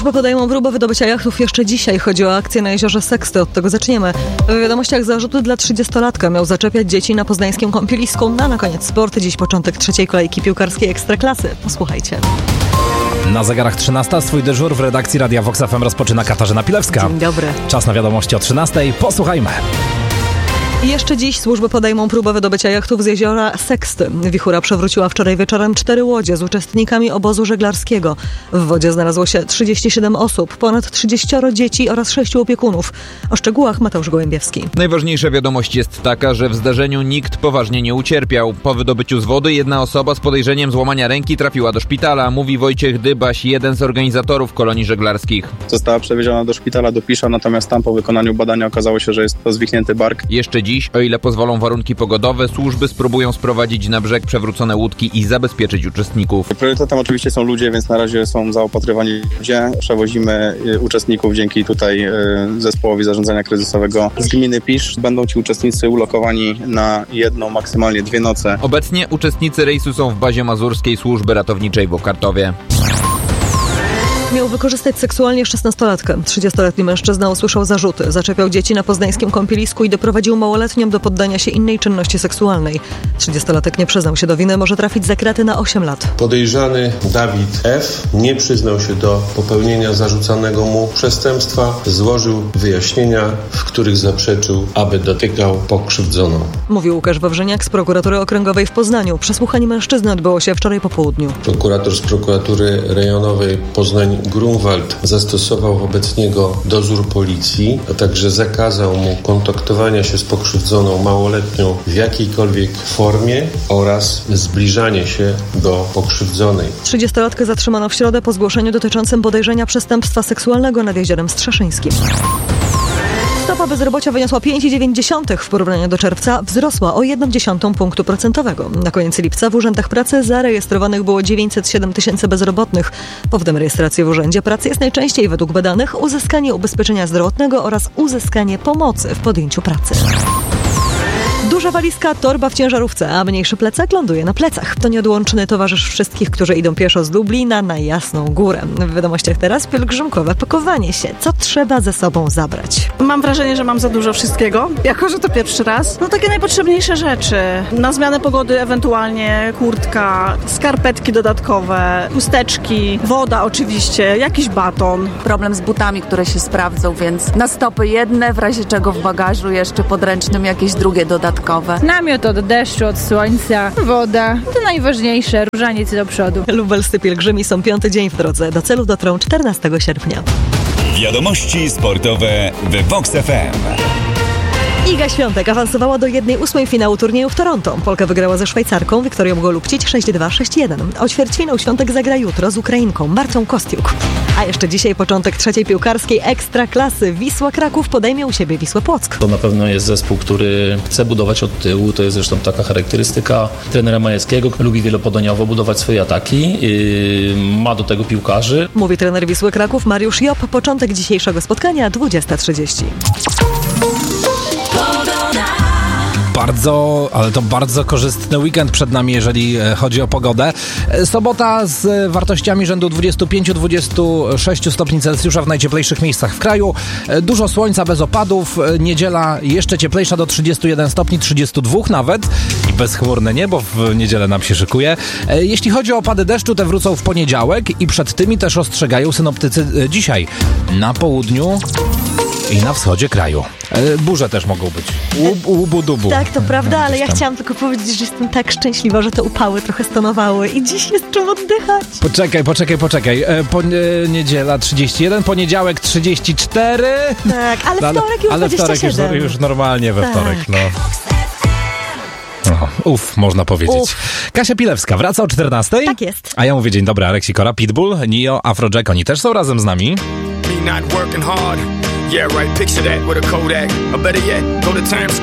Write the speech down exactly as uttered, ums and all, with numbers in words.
Służby podają próbę wydobycia jachtów jeszcze dzisiaj. Chodzi o akcję na jeziorze Seksty. Od tego zaczniemy. W wiadomościach zarzuty dla trzydziestolatka. Miał zaczepiać dzieci na poznańskim kąpielisku. No, a na koniec sport. Dziś początek trzeciej kolejki piłkarskiej Ekstraklasy. Posłuchajcie. Na zegarach trzynasta swój dyżur w redakcji Radia Vox F M rozpoczyna Katarzyna Pilewska. Dzień dobry. Czas na wiadomości o trzynastej. Posłuchajmy. Jeszcze dziś służby podejmą próbę wydobycia jachtów z jeziora Seksty. Wichura przewróciła wczoraj wieczorem cztery łodzie z uczestnikami obozu żeglarskiego. W wodzie znalazło się trzydzieści siedem osób, ponad trzydzieści dzieci oraz sześciu opiekunów. O szczegółach Mateusz Gołębiewski. Najważniejsza wiadomość jest taka, że w zdarzeniu nikt poważnie nie ucierpiał. Po wydobyciu z wody jedna osoba z podejrzeniem złamania ręki trafiła do szpitala, mówi Wojciech Dybaś, jeden z organizatorów kolonii żeglarskich. Została przewieziona do szpitala do Pisza, natomiast tam po wykonaniu badania okazało się, że jest to zwichnięty bark. Jeszcze dziś, o ile pozwolą warunki pogodowe, służby spróbują sprowadzić na brzeg przewrócone łódki i zabezpieczyć uczestników. Priorytetem oczywiście są ludzie, więc na razie są zaopatrywani ludzie. Przewozimy uczestników dzięki tutaj zespołowi zarządzania kryzysowego z gminy Pisz. Będą ci uczestnicy ulokowani na jedną, maksymalnie dwie noce. Obecnie uczestnicy rejsu są w bazie mazurskiej służby ratowniczej w Okartowie. Miał wykorzystać seksualnie szesnastolatkę. trzydziestoletni mężczyzna usłyszał zarzuty. Zaczepiał dzieci na poznańskim kąpielisku i doprowadził małoletnią do poddania się innej czynności seksualnej. trzydziestolatek nie przyznał się do winy, może trafić za kraty na osiem lat. Podejrzany Dawid F. nie przyznał się do popełnienia zarzucanego mu przestępstwa. Złożył wyjaśnienia, w których zaprzeczył, aby dotykał pokrzywdzoną. Mówił Łukasz Wawrzyniak z prokuratury okręgowej w Poznaniu. Przesłuchanie mężczyzny odbyło się wczoraj po południu. Prokurator z prokuratury rejonowej Poznań Grunwald zastosował wobec niego dozór policji, a także zakazał mu kontaktowania się z pokrzywdzoną małoletnią w jakiejkolwiek formie oraz zbliżanie się do pokrzywdzonej. trzydziestolatkę zatrzymano w środę po zgłoszeniu dotyczącym podejrzenia przestępstwa seksualnego nad Jeziorem Strzeszyńskim. Stopa bezrobocia wyniosła pięć przecinek dziewięć w porównaniu do czerwca, wzrosła o jedną dziesiątą punktu procentowego. Na koniec lipca w urzędach pracy zarejestrowanych było dziewięćset siedem tysięcy bezrobotnych. Powodem rejestracji w urzędzie pracy jest najczęściej według badanych uzyskanie ubezpieczenia zdrowotnego oraz uzyskanie pomocy w podjęciu pracy. Duża walizka, torba w ciężarówce, a mniejszy plecak ląduje na plecach. To nieodłączny towarzysz wszystkich, którzy idą pieszo z Lublina na Jasną Górę. W wiadomościach teraz pielgrzymkowe pakowanie się. Co trzeba ze sobą zabrać? Mam wrażenie, że mam za dużo wszystkiego. Jako, że to pierwszy raz. No takie najpotrzebniejsze rzeczy. Na zmianę pogody ewentualnie kurtka, skarpetki dodatkowe, chusteczki, woda oczywiście, jakiś baton. Problem z butami, które się sprawdzą, więc na stopy jedne, w razie czego w bagażu jeszcze podręcznym jakieś drugie dodatkowe. Namiot od deszczu, od słońca, woda, to najważniejsze, różaniec do przodu. Lubelscy pielgrzymi są piąty dzień w drodze. Do celu dotrą czternastego sierpnia. Wiadomości sportowe w Vox F M. Iga Świątek awansowała do jednej ósmej finału turnieju w Toronto. Polka wygrała ze Szwajcarką Wiktorią Golubcic sześć dwa, sześć jeden. O ćwierćfinał Świątek zagra jutro z Ukrainką Martą Kostiuk. A jeszcze dzisiaj początek trzeciej piłkarskiej Ekstraklasy. Wisła Kraków podejmie u siebie Wisłę Płock. To na pewno jest zespół, który chce budować od tyłu. To jest zresztą taka charakterystyka trenera Majewskiego. Lubi wielopodaniowo budować swoje ataki. Yy, ma do tego piłkarzy. Mówi trener Wisły Kraków Mariusz Job. Początek dzisiejszego spotkania dwudziesta trzydzieści. Bardzo, ale to bardzo korzystny weekend przed nami, jeżeli chodzi o pogodę. Sobota z wartościami rzędu dwadzieścia pięć do dwudziestu sześciu stopni Celsjusza w najcieplejszych miejscach w kraju. Dużo słońca bez opadów. Niedziela jeszcze cieplejsza do trzydziestu jeden stopni, trzydziestu dwóch nawet. I bezchmurne niebo w niedzielę nam się szykuje. Jeśli chodzi o opady deszczu, te wrócą w poniedziałek i przed tymi też ostrzegają synoptycy dzisiaj. Na południu i na wschodzie kraju. E, burze też mogą być. Łubu-dubu. Tak, to prawda, ale ja chciałam tylko powiedzieć, że jestem tak szczęśliwa, że te upały trochę stonowały i dziś jest czym oddychać. Poczekaj, poczekaj, poczekaj. E, po, e, niedziela trzydzieści jeden, poniedziałek trzydzieści cztery. Tak, ale wtorek już ale dwadzieścia siedem. Ale wtorek już, już normalnie we tak. wtorek, no. O, uf, można powiedzieć. Uf. Kasia Pilewska wraca o czternastej. Tak jest. A ja mówię dzień dobry, Alex Sikora, Pitbull, Nio, Afrojack, oni też są razem z nami. Me not working hard. Yeah, right, picture that with a Kodak. Or better yet, go to Times Square.